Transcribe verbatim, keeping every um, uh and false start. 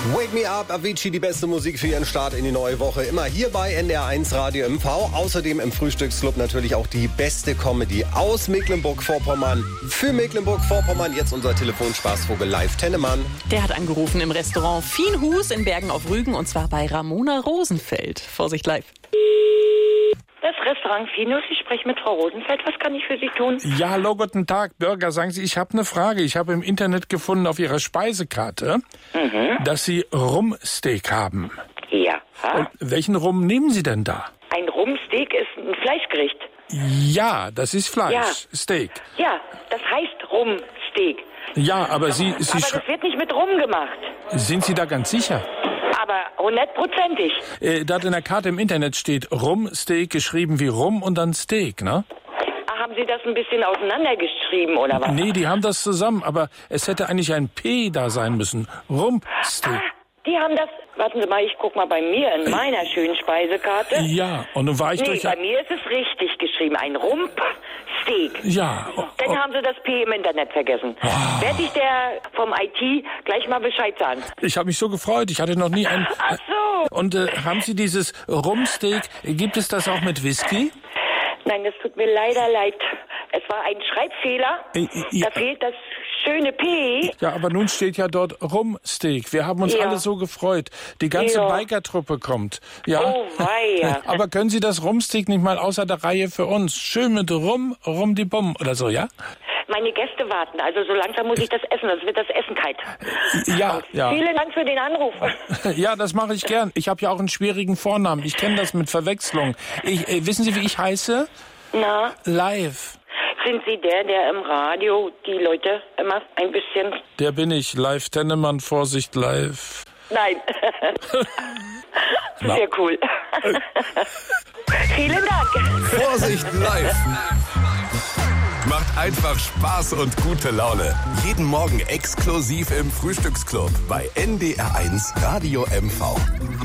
Wake Me Up, Avicii, die beste Musik für Ihren Start in die neue Woche. Immer hier bei N D R eins Radio M V. Außerdem im Frühstücksclub natürlich auch die beste Comedy aus Mecklenburg-Vorpommern. Für Mecklenburg-Vorpommern jetzt unser Telefonspaßvogel Live Tennemann. Der hat angerufen im Restaurant Fienhus in Bergen auf Rügen und zwar bei Ramona Rosenfeld. Vorsicht live. Das Restaurant Fienhus, ich spreche mit Frau Rosenfeld. Was kann ich für Sie tun? Ja, hallo, guten Tag, Bürger. Sagen Sie, ich habe eine Frage. Ich habe im Internet gefunden auf Ihrer Speisekarte, mhm. dass Sie Rumsteak haben. Ja. Und welchen Rum nehmen Sie denn da? Ein Rumsteak ist ein Fleischgericht. Ja, das ist Fleisch. Ja. Steak. Ja, das heißt Rumsteak. Ja, aber Sie... Sie aber das wird nicht mit Rum gemacht. Sind Sie da ganz sicher? Aber hundertprozentig. Äh, da in der Karte im Internet steht Rumsteak, geschrieben wie Rum und dann Steak, ne? Ach, haben Sie das ein bisschen auseinandergeschrieben, oder was? Nee, die haben das zusammen, aber es hätte eigentlich ein P da sein müssen. Rumsteak. Ah, die haben das... Warten Sie mal, ich guck mal bei mir in meiner äh, schönen Speisekarte. Ja, und nun war ich nee, durch... bei mir ist es richtig geschrieben. Ein Rumpsteak. Ja. Oh, Dann oh. haben Sie das P im Internet vergessen. Oh. Werde ich der vom I T gleich mal Bescheid sagen. Ich habe mich so gefreut. Ich hatte noch nie ein... Ach so. Und äh, haben Sie dieses Rumsteak, gibt es das auch mit Whisky? Nein, das tut mir leider leid. Es war ein Schreibfehler. Äh, ja. Da fehlt das schöne P. Ja, aber nun steht ja dort Rumsteak. Wir haben uns ja. alle so gefreut. Die ganze ja. Biker-Truppe kommt. Ja. Oh, weia. Aber können Sie das Rumsteak nicht mal außer der Reihe für uns? Schön mit Rum, Rum die Bum oder so, ja? Meine Gäste warten, also so langsam muss ich das essen, sonst wird das Essen kalt. Ja, ja. Vielen Dank für den Anruf. Ja, das mache ich gern. Ich habe ja auch einen schwierigen Vornamen. Ich kenne das mit Verwechslung. Ich, äh, wissen Sie, wie ich heiße? Na? Live. Sind Sie der, der im Radio die Leute immer ein bisschen... Der bin ich. Live Tennemann, Vorsicht, live. Nein. Sehr cool. Vielen Dank. Vorsicht, live. Macht einfach Spaß und gute Laune. Jeden Morgen exklusiv im Frühstücksclub bei N D R eins Radio M V.